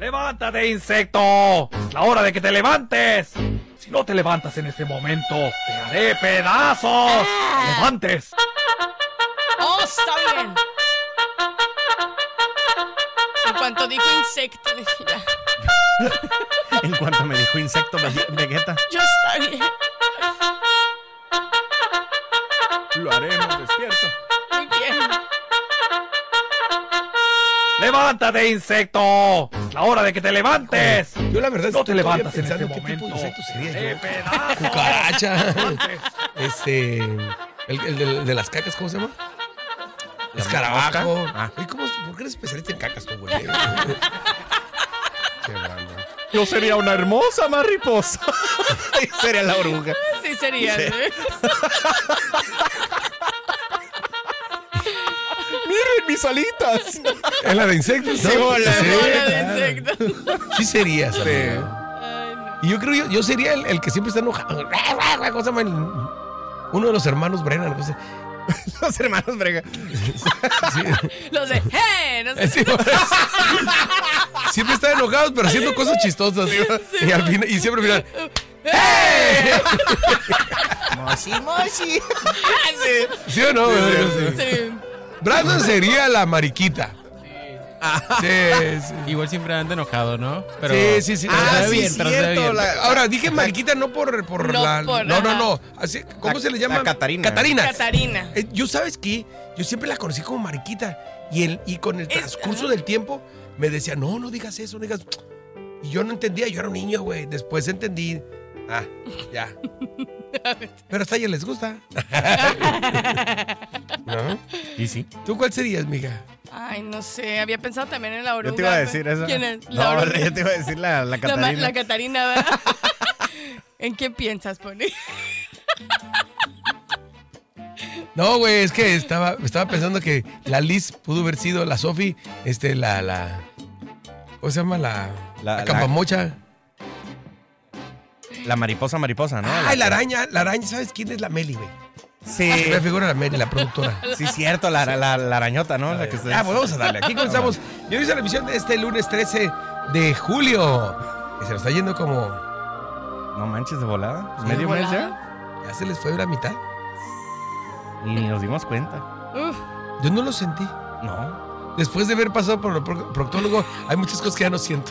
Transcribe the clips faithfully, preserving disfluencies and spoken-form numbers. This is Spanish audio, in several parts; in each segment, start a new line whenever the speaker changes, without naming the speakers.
¡Levántate, insecto! ¡Es la hora de que te levantes! Si no te levantas en este momento, te haré pedazos.
Ah.
¡Levantes!
¡Oh, está bien! En cuanto dijo insecto, dije ya.
En cuanto me dijo insecto, Vegeta.
Yo está bien.
Lo haremos despierto.
Muy bien.
¡Levántate, insecto! ¡Es la hora de que te levantes!
Yo la verdad
no te
estoy
levantas en
pensando
este
qué tipo
momento.
de insecto sería
¡Haré
yo.
pedazos!
Cucaracha.
¡Levantes!
Este. El, el de, de las cacas, ¿cómo se llama? Escarabajo.
Ah.
Oye, ¿cómo, ¿por qué eres especialista en cacas tú, güey? Qué grande.
Yo sería una hermosa mariposa. Sería la oruga.
Sí sería,
Sí.
¿eh?
¡Miren mis alitas!
¿Es la de insectos?
Sí, hola,
Sí,
Bola de
claro.
insectos.
Sí serías, amigo.
Ay, no.
Y yo creo yo, yo sería el, el que siempre está enojado. ¿Cómo se llama? El- uno de los hermanos Brennan. No sé.
Los hermanos Brega.
Sí.
Los de, ¡hey! No sé.
Sí, siempre están enojados, pero haciendo cosas chistosas. Y, al final, y siempre al final. ¡Hey!
Moshi, moshi.
¿Sí o no? Sí.
Sí.
Brandon sería la mariquita. Sí, sí.
Igual siempre anda enojado, ¿no? Pero,
Sí, sí, sí.
pero se
Ah,
ve
sí,
bien, pero se ve
cierto,
bien.
la-
Ahora, dije mariquita no por, por
No
la...
por-
no, no,
ajá.
no. Así, ¿cómo
La-
se le llama?
la Catarina.
Catarina.
Catarina.
Eh, yo, ¿sabes qué? Yo siempre la conocí como mariquita. Y, el, y con el
Es-
transcurso
ajá.
del tiempo me decía, no, no digas eso, no digas... Y yo no entendía, yo era un niño, güey. Después entendí. Ah, ya. Pero hasta a ella les gusta. ¿No?
Y sí.
¿Tú cuál serías, mija?
Ay, no sé. Había pensado también en la oruga.
Yo te iba a decir eso.
¿Quién es? La
No,
oruga.
yo te iba a decir la, la
La, ma-
Catarina.
la Catarina, ¿verdad? ¿En quién piensas, Pony?
No, güey, es que estaba, estaba pensando que la Liz pudo haber sido la Sofi, este, la, la, ¿cómo se llama? La,
La-
la,
la-
campamocha.
La mariposa, mariposa, ¿no?
Ay, la araña, la araña, ¿sabes quién es la Meli, güey?
Sí.
Me figura la Meli, la productora.
Sí, cierto, la, la, la arañota, ¿no? La que ustedes...
Ah, pues vamos a darle. Aquí comenzamos. Yo hice la emisión de este lunes trece de julio. Que se nos está yendo como,
No manches, de volada.
Sí,
¿Medio
de
mes
volada.
ya?
ya se les fue la mitad.
Y ni nos dimos cuenta.
Uf,
Yo no lo sentí.
No.
Después de haber pasado por el pro- proctólogo, hay muchas cosas que ya no siento.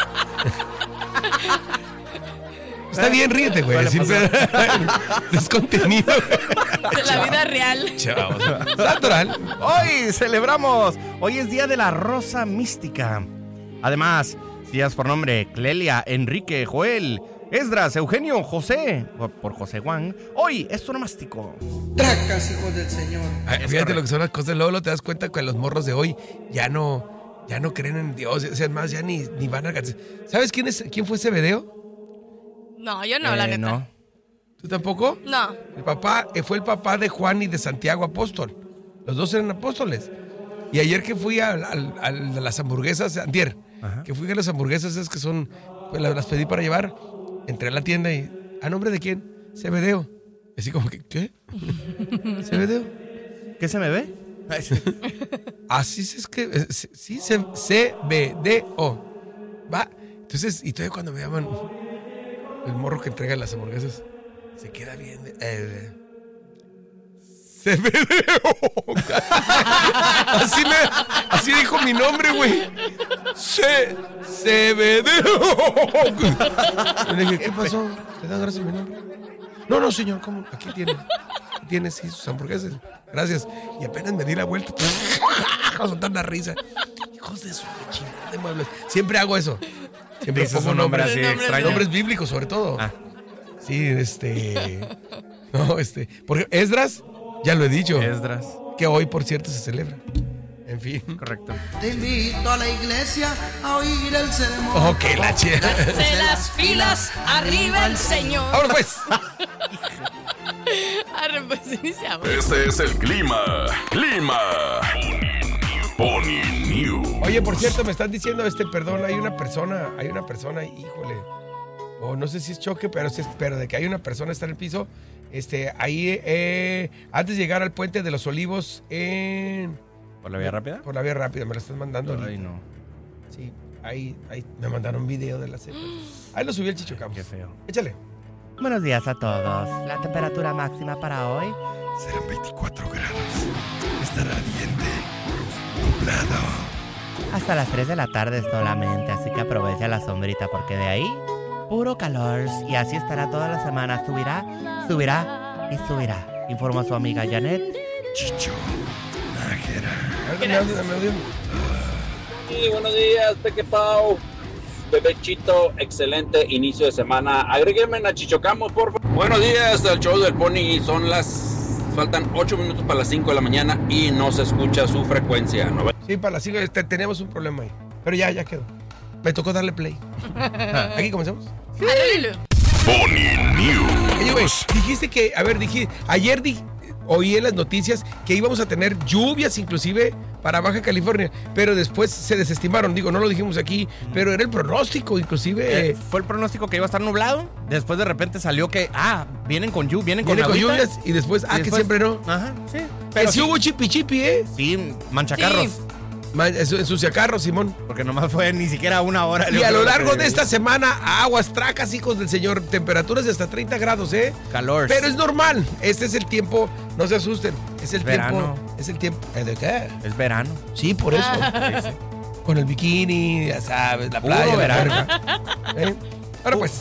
Está bien, ríete, güey.
Vale,
Siempre descontenido.
de la vida real.
Chavos. Natural.
Hoy celebramos. Hoy es Día de la Rosa Mística. Además, días por nombre: Clelia, Enrique, Joel, Esdras, Eugenio, José. Por, por José Juan. Hoy es tonomástico.
Tracas, hijos del Señor.
Ay,
Es
fíjate
correcto.
lo que son las cosas. Luego, luego te das cuenta que los morros de hoy ya no, ya no creen en Dios. O sea, es más, ya ni, ni van a... ¿Sabes quién, es, quién fue ese video?
No, yo no, la
Eh,
neta.
no.
¿Tú tampoco?
No.
El papá eh, fue el papá de Juan y de Santiago apóstol. Los dos eran apóstoles. Y ayer que fui a, a- a- a las hamburguesas, antier,
Ajá.
que fui a las hamburguesas esas que son, pues las, las pedí para llevar, entré a la tienda y, ¿a nombre de quién? Cebedeo. Así como que, ¿qué? ¿Cebedeo?
¿Qué se me ve?
Así es que, eh, sí, sí, C- C B D O. Va. Entonces, y todavía cuando me llaman, el morro que entrega las hamburguesas, se queda bien. Eh, C B D O. Así, me, así dijo mi nombre, güey. C, C B D O. Le dije, ¿qué pasó? ¿Te da gracias mi nombre? No, no, señor, ¿cómo? Aquí tiene. Aquí tiene, sí, sus hamburguesas. Gracias. Y apenas me di la vuelta. A soltar la risa. Hijos de su chingada de muebles. Siempre hago eso. Siempre
Dices
pongo
un nombre
nombres.
así
Nombres
extraño.
Nombres bíblicos, sobre todo.
Ah.
Sí, este. No, este. Porque Esdras, ya lo he dicho.
Esdras.
Que hoy, por cierto, se celebra. En fin.
Correcto.
Te invito a la iglesia a oír el sermón.
Ok, la chica.
Se las filas, arriba el señor.
Ahora pues.
Arre, pues iniciamos.
Este es el clima. Clima. Pony News.
Oye, por cierto, me están diciendo, este, perdón, hay una persona, hay una persona, híjole. O no sé si es choque, pero, sí es- pero de que hay una persona está en el piso. Este, ahí, eh, antes de llegar al puente de los Olivos, en.
¿Por la vía rápida?
Por la vía rápida, me la están mandando ahorita.
Ay, no.
Sí, ahí, ahí me mandaron video de la serie. Ahí lo subí el Chicho Campos.
Qué feo.
Échale.
Buenos días a todos. La temperatura máxima para hoy
Serán veinticuatro grados. Estará ardiente. Nublado.
hasta las tres de la tarde solamente, así que aprovecha la sombrita porque de ahí, puro calor. Y así estará toda la semana. Subirá, subirá y subirá. Informó su amiga Janet.
Chicho. Nájera.
A ver, dame audio, dame audio.
Sí, buenos días, Peque Pau. Bebechito, excelente inicio de semana. Agréguenme a Chichocamos, por favor. Buenos días, el show del Pony. Son las... Faltan ocho minutos para las cinco de la mañana y no se escucha su frecuencia. ¿No?
Sí, para las cinco te- tenemos un problema ahí. Pero ya, ya quedó. Me tocó darle play. Aquí comenzamos.
Aleluya.
Pony
Oye, güey,
News.
dijiste que, a ver, dije, ayer di- oí en las noticias que íbamos a tener lluvias inclusive para Baja California, pero después se desestimaron. Digo, no lo dijimos aquí, pero era el pronóstico inclusive.
Eh, fue el pronóstico que iba a estar nublado. Después de repente salió que, ah, vienen con lluvias, vienen con
Viene con
agüita.
lluvias y después, ah,
Y
que
después-
siempre no.
Ajá, sí.
Pero
Pero
sí
sí,
hubo chipi chipi, ¿eh?
sí, manchacarros.
Sí.
Man, eso ensucia carros, Simón.
Porque nomás fue ni siquiera una hora.
Y a lo largo de esta semana, aguas, tracas, hijos del señor, temperaturas de hasta treinta grados, ¿eh?
Calor.
Pero es normal, este es el tiempo, no se asusten, es el
Verano.
tiempo, es el tiempo. ¿Eh, ¿De qué?
Es verano.
Sí, por eso.
Ah.
Sí, sí.
Con el bikini, ya sabes, la
Puro
playa, la
verano.
verga. ¿Eh? Ahora pues,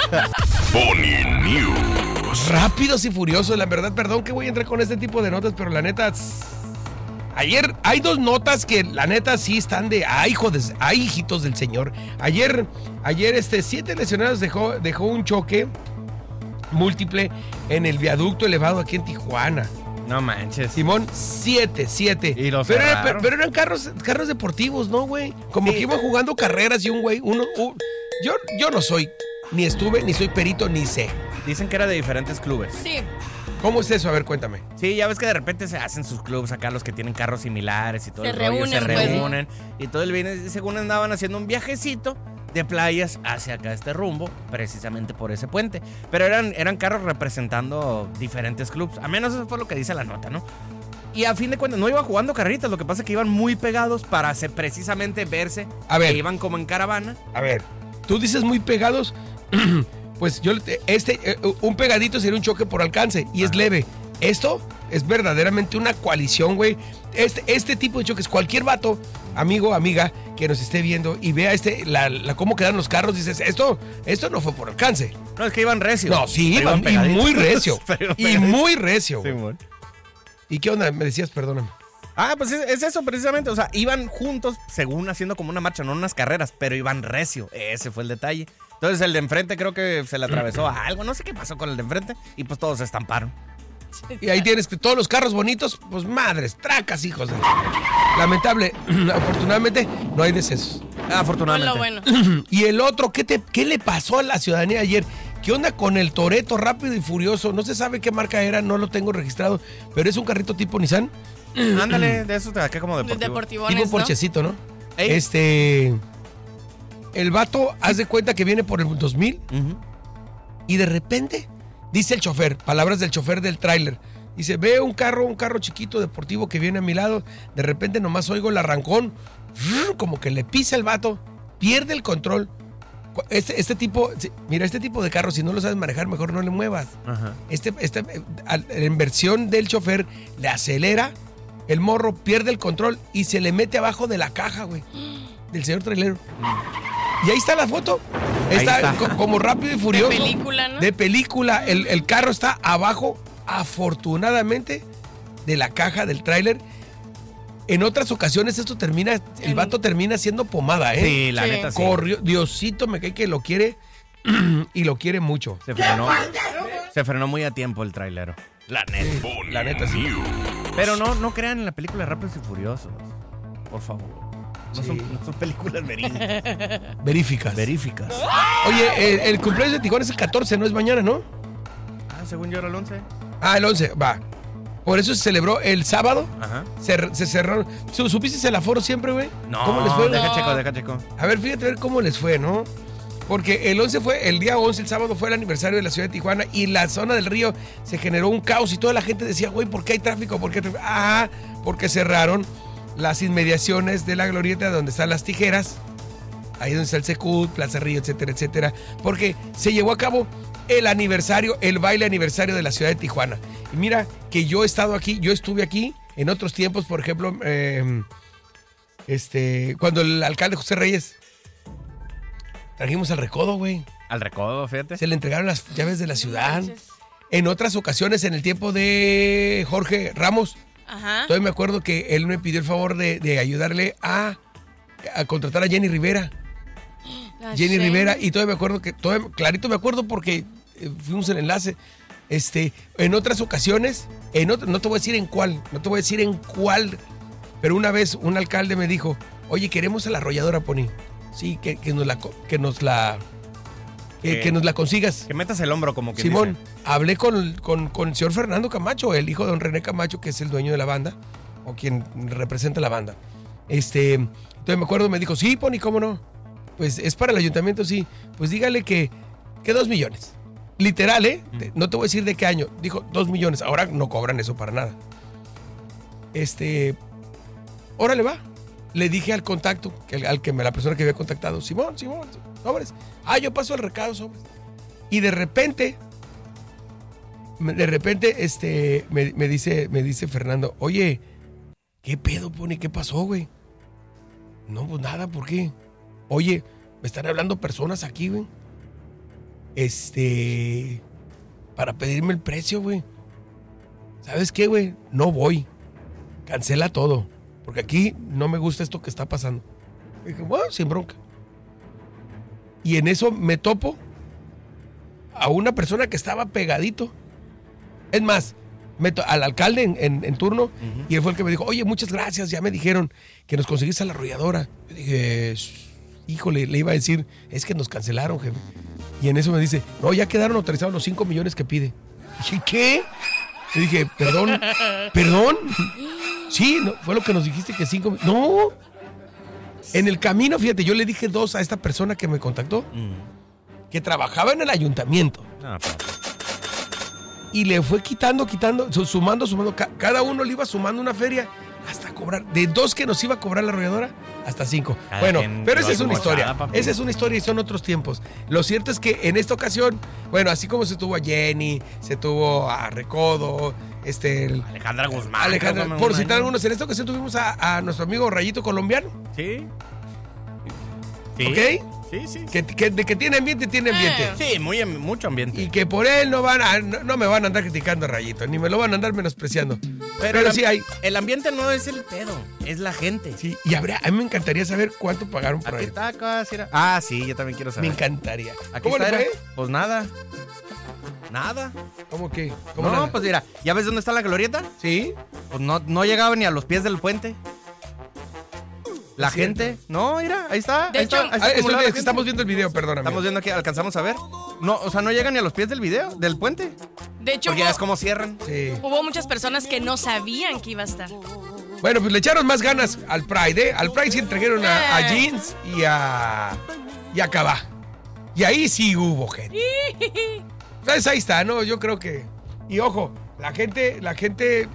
Pony News.
rápidos y furiosos, la verdad, perdón que voy a entrar con este tipo de notas, pero la neta, tss, ayer hay dos notas que la neta sí están de, ay, hijo de, ay, hijitos del señor. Ayer, ayer este, siete lesionados dejó, dejó un choque múltiple en el viaducto elevado aquí en Tijuana.
No manches.
Simón, siete, siete.
Y lo
pero, era-
cerraron.
pero, pero eran carros, carros deportivos, ¿no, güey? Como
Sí.
que iban jugando carreras y un güey, uno, un- yo, yo no soy, ni estuve, ni soy perito, ni sé.
Dicen que era de diferentes clubes.
Sí.
¿Cómo es eso? A ver, cuéntame.
Sí, ya ves que de repente se hacen sus clubes acá, los que tienen carros similares y todo
Se
el rollo, se
reúnen, pues.
reúnen. Y todo el bien, según andaban haciendo un viajecito de playas hacia acá este rumbo, precisamente por ese puente. Pero eran, eran carros representando diferentes clubes. A menos eso fue lo que dice la nota, ¿no? Y a fin de cuentas, no iban jugando carreritas, lo que pasa es que iban muy pegados para hacer precisamente verse.
A ver.
Que iban como en caravana.
A ver, tú dices muy pegados, pues yo, este, eh, un pegadito sería un choque por alcance y es leve. Esto es verdaderamente una coalición, güey. Este, este tipo de choques, cualquier vato, amigo, amiga, que nos esté viendo y vea este, la, la- cómo quedan los carros, dices, esto, esto no fue por alcance.
No, es que iban recios.
No, sí,
Pero
iban, y
pegaditos.
muy recio.
Pero iban
y
pegaditos.
muy recio.
Sí,
güey.
mon.
¿Y qué onda? Me decías, perdóname.
Ah, pues es, es eso precisamente. O sea, iban juntos, según haciendo como una marcha, no unas carreras, pero iban recio. Ese fue el detalle. Entonces el de enfrente creo que se le atravesó a algo. No sé qué pasó con el de enfrente. Y pues todos se estamparon.
Y ahí tienes que todos los carros bonitos, pues madres, tracas, hijos de... Lamentable, afortunadamente no hay decesos.
Con
Afortunadamente.
lo bueno.
Y el otro, ¿qué, te, ¿qué le pasó a la ciudadanía ayer? ¿Qué onda con el Toretto rápido y furioso? No se sabe qué marca era, no lo tengo registrado, pero es un carrito tipo Nissan,
Ándale, de esos de acá como deportivo.
Deportivones,
tipo
¿no?
Porchecito, ¿no?
Ey.
Este... El vato, haz de cuenta que viene por el dos mil
Ujú.
y de repente, dice el chofer, palabras del chofer del tráiler, dice, ve un carro, un carro chiquito deportivo que viene a mi lado, de repente nomás oigo el arrancón, como que le pisa el vato, pierde el control. Este, este tipo, mira, este tipo de carro, si no lo sabes manejar, mejor no le muevas.
Ajá.
Este, este, eh, al- en versión del chofer, le acelera, el morro pierde el control y se le mete abajo de la caja, güey, del señor trailero. Y ahí está la foto.
Ahí
Está,
está.
co- como rápido y furioso.
De película, ¿no?
De película. El, el carro está abajo, afortunadamente, de la caja del tráiler. En otras ocasiones esto termina, el
En-
vato termina siendo pomada, ¿eh?
Sí, la
Sí.
neta sí.
Corrió, Diosito me cae que lo quiere y lo quiere mucho.
Se frenó. Se frenó muy a tiempo el trailero. La neta.
Pony
La neta, sí.
News.
Pero no, no crean en la película Rápidos y Furiosos. Por favor. No,
Sí.
son, no son películas verídicas.
Verificas.
Veríficas.
Oye, el, el cumpleaños de Tijuana es el catorce, no es mañana, ¿no?
Ah, según yo era el once.
Ah, el once, va. Por eso se celebró el sábado.
Ajá.
Se, se cerraron. ¿Su- ¿Supiste el aforo siempre, güey?
No,
¿Cómo les fue?
deja
No.
checo, deja checo.
A ver, fíjate a ver cómo les fue, ¿no? Porque el once fue, el día once, el sábado fue el aniversario de la ciudad de Tijuana y la zona del río se generó un caos y toda la gente decía, güey, ¿por qué hay tráfico? ¿Por qué hay tráfico? Ah, porque cerraron las inmediaciones de la glorieta donde están las tijeras ahí donde está el Secut, Plaza Río, etcétera, etcétera, porque se llevó a cabo el aniversario, el baile aniversario de la ciudad de Tijuana. Y mira que yo he estado aquí, yo estuve aquí en otros tiempos, por ejemplo, eh, este, cuando el alcalde José Reyes trajimos al Recodo, güey.
Al Recodo, fíjate.
Se le entregaron las llaves de la ciudad. En otras ocasiones, en el tiempo de Jorge Ramos,
Ajá.
todavía me acuerdo que él me pidió el favor de, de ayudarle a, a contratar a Jenny Rivera.
La
Jenny
Shane.
Rivera, y todavía me acuerdo que, todavía, clarito me acuerdo porque eh, fuimos el enlace. Este, en otras ocasiones, en otro, no te voy a decir en cuál, no te voy a decir en cuál, pero una vez un alcalde me dijo, oye, queremos a la arrolladora, Pony. Sí, que, que nos la, que nos la, que, que nos la consigas.
Que metas el hombro como que
Simón,
dice.
hablé con, con, con el señor Fernando Camacho, el hijo de don René Camacho, que es el dueño de la banda, o quien representa la banda. Este, entonces me acuerdo, me dijo, sí, Pony, ¿cómo no? Pues es para el ayuntamiento, sí. Pues dígale que, que dos millones. Literal, ¿eh? Mm. No te voy a decir de qué año. Dijo, dos millones. Ahora no cobran eso para nada. Este, órale, va. Le dije al contacto, que, al que me, la persona que había contactado, Simón, Simón, sobres. Ah, yo paso el recado, sobres. Y de repente, de repente, este, me, me dice, me dice Fernando, oye, ¿qué pedo, Pony? ¿Qué pasó, güey? No, pues nada, ¿por qué? Oye, me están hablando personas aquí, güey. Este, para pedirme el precio, güey. ¿Sabes qué, güey? No voy. Cancela todo. Porque aquí no me gusta esto que está pasando. Y dije, bueno, sin bronca. Y en eso me topo a una persona que estaba pegadito. Es más, meto al alcalde en, en, en turno, uh-huh. Y él fue el que me dijo, oye, muchas gracias, ya me dijeron que nos conseguiste a la arrolladora. Yo dije, híjole, le iba a decir, es que nos cancelaron, jefe. Y en eso me dice, no, ya quedaron autorizados los cinco millones que pide. Dije, ¿qué? Le dije, perdón, perdón. Sí, no, fue lo que nos dijiste que cinco. No. En el camino, fíjate, yo le dije dos a esta persona que me contactó, mm. que trabajaba en el ayuntamiento. Ah, y le fue quitando, quitando, sumando, sumando. Cada uno le iba sumando una feria hasta cobrar. De dos que nos iba a cobrar la arrolladora, hasta cinco. Cada bueno, pero esa es una historia. Cada, esa es una historia y son otros tiempos. Lo cierto es que en esta ocasión, bueno, así como se tuvo a Jenny, se tuvo a Recodo, este...
Alejandra Guzmán.
Alejandra, por citar algunos, en esta ocasión tuvimos a, a nuestro amigo Rayito Colombiano.
Sí. Sí.
¿Ok?
Sí, sí.
Que, que, de que tiene ambiente, tiene ambiente.
Sí, muy, mucho ambiente.
Y que por él no van a, no, no me van a andar criticando a Rayito, ni me lo van a andar menospreciando. Pero, Pero sí hay.
El ambiente no es el pedo, es la gente.
Sí, y habría, a mí me encantaría saber cuánto pagaron por ahí.
Ah, sí, yo también quiero saber.
Me encantaría.
¿Cómo está, le fue? Pues nada. Nada.
¿Cómo qué? ¿Cómo
no,
nada?
Pues mira, ¿ya ves dónde está la glorieta?
Sí.
Pues no, no llegaba ni a los pies del puente. La gente, no, mira, ahí está.
De
ahí
hecho,
está, ahí está
ah, es que estamos viendo el video, perdóname.
Estamos viendo aquí, alcanzamos a ver. No, o sea, no llegan ni a los pies del video, del puente.
De hecho,
porque
hubo,
ya es como cierran.
Sí.
Hubo muchas personas que no sabían que iba a estar.
Bueno, pues le echaron más ganas al Pride, ¿eh? Al Pride sí trajeron a, a Jeans y a. y a Cabá. Y ahí sí hubo gente. Entonces ahí está, ¿no? Yo creo que. Y ojo, la gente, la gente.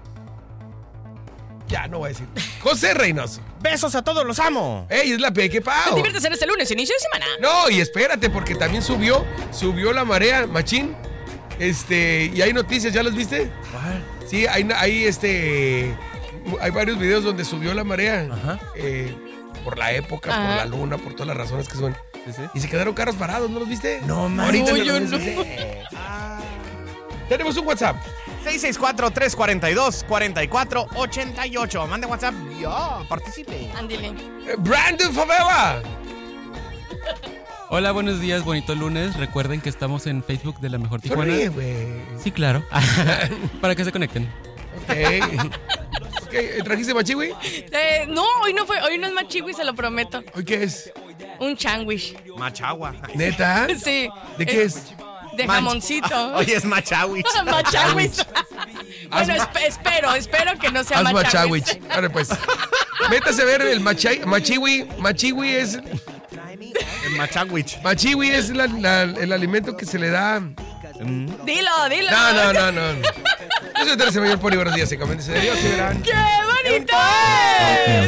Ya, no voy a decir. José Reynoso.
Besos a todos, los amo.
¡Ey, es la Peque Pau!
Diviértese en este lunes, inicio de semana.
No, y espérate, porque también subió, subió la marea, machín. Este, y hay noticias, ¿ya las viste?
¿Cuál?
Sí, hay, hay este, hay varios videos donde subió la marea. Ajá. Eh, por la época, Ajá. por la luna, por todas las razones que son. Sí, sí. Y se quedaron carros parados, ¿no los viste?
No, man.
Ahorita
no,
no,
yo
no. Ah. Tenemos un WhatsApp.
seis seis cuatro, tres cuatro dos, cuatro cuatro ocho ocho. Mande WhatsApp. Yo, participe.
Ándale.
Eh, Brandon Favela.
Hola, buenos días, bonito lunes. Recuerden que estamos en Facebook de La Mejor Tijuana.
Sonríe, güey.
Sí, claro. Para que se conecten.
Ok. Okay. ¿Trajiste machiwi?
Eh, no, hoy no fue, hoy no es machiwi, se lo prometo.
¿Hoy qué es?
Un changuish.
Machagua.
¿Neta?
Sí.
¿De qué es?
De
Mach-
jamoncito.
Hoy es machawich.
Machawich. Bueno, esp- espero, espero que no sea
Haz
machawich.
machawich. Ahora pues. Métase a ver el macha- machiwi. Machiwi es.
El machawich.
Machiwi es la, la, el alimento que se le da.
Mm.
Dilo, dilo.
No, no, no, no. Yo soy Teresa Mayor Poli, buenos días. Se comenten, se Dios y verán.
¡Qué bonito es!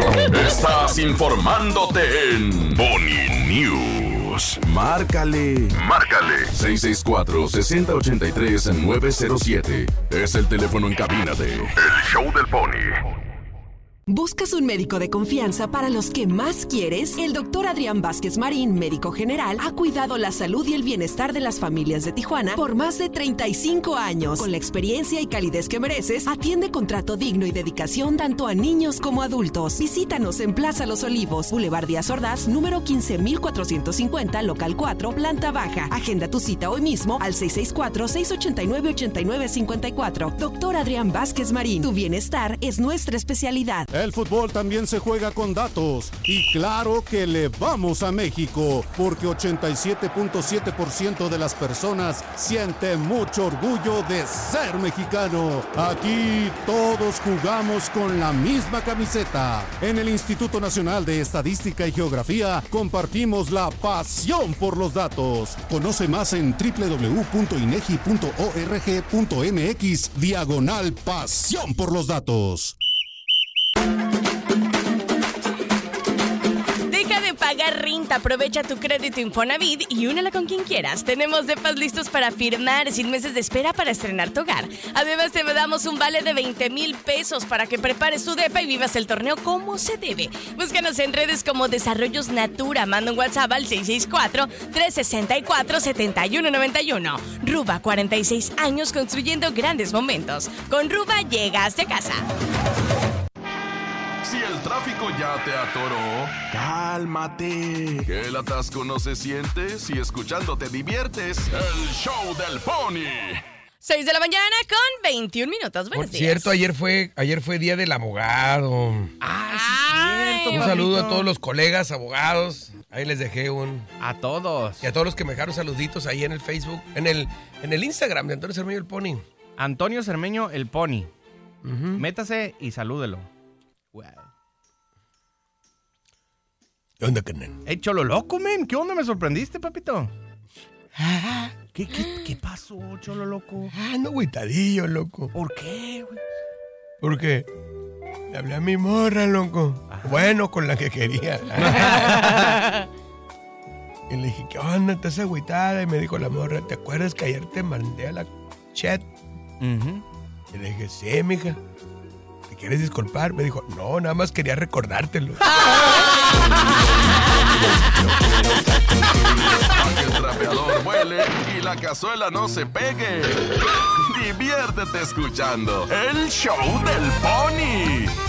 Estás informándote en Pony News. Márcale. Márcale. seis seis cuatro, seis cero ocho tres, nueve cero siete. Es el teléfono en cabina de El Show del Pony.
¿Buscas un médico de confianza para los que más quieres? El doctor Adrián Vázquez Marín, médico general, ha cuidado la salud y el bienestar de las familias de Tijuana por más de treinta y cinco años. Con la experiencia y calidez que mereces, atiende con trato digno y dedicación tanto a niños como adultos. Visítanos en Plaza Los Olivos, Boulevard Díaz Ordaz, número quince mil cuatrocientos cincuenta, local cuatro, planta baja. Agenda tu cita hoy mismo al seis seis cuatro, seis ocho nueve, ocho nueve cinco cuatro. Doctor Adrián Vázquez Marín, tu bienestar es nuestra especialidad.
El fútbol también se juega con datos y claro que le vamos a México porque ochenta y siete punto siete por ciento de las personas siente mucho orgullo de ser mexicano. Aquí todos jugamos con la misma camiseta. En el Instituto Nacional de Estadística y Geografía compartimos la pasión por los datos. Conoce más en doble u doble u doble u punto inegi punto org punto mx diagonal pasión por los datos.
Deja de pagar renta, aprovecha tu crédito Infonavit y únela con quien quieras. Tenemos depas listos para firmar, sin meses de espera para estrenar tu hogar. Además te damos un vale de veinte mil pesos para que prepares tu depa y vivas el torneo como se debe. Búscanos en redes como Desarrollos Natura. Manda un WhatsApp al seis seis cuatro, tres seis cuatro, siete uno nueve uno. Ruba, cuarenta y seis años construyendo grandes momentos. Con Ruba llegas a casa.
Si el tráfico ya te atoró, cálmate. Que el atasco no se siente si escuchando te diviertes. El Show del Pony.
seis de la mañana con veintiún minutos. Buenos
Por
días.
cierto, ayer fue, ayer fue día del abogado.
Ah, sí,
Un saludo a todos los colegas abogados. Ahí les dejé un...
A todos.
Y a todos los que me dejaron saluditos ahí en el Facebook, en el, en el Instagram de Antonio Cermeño el Pony.
Antonio Cermeño el Pony.
Uh-huh.
Métase y salúdelo. Wow.
¿Qué onda, carnal?
¡Ey, Cholo Loco, men! ¿Qué onda? ¿Me sorprendiste, papito? ¿Qué, qué, qué pasó, Cholo Loco?
Ah, no, agüitadillo, loco.
¿Por qué, güey?
Porque le hablé a mi morra, loco. Ajá. Bueno, con la que quería. Y le dije, ¿qué onda? ¿Estás agüitada? Y me dijo la morra, ¿te acuerdas que ayer te mandé a la chat? Uh-huh. Y le dije, sí, mija. ¿Te quieres disculpar? Me dijo, no, nada más quería recordártelo.
Para que el trapeador vuele y la cazuela no se pegue. Diviértete escuchando el Show del Pony.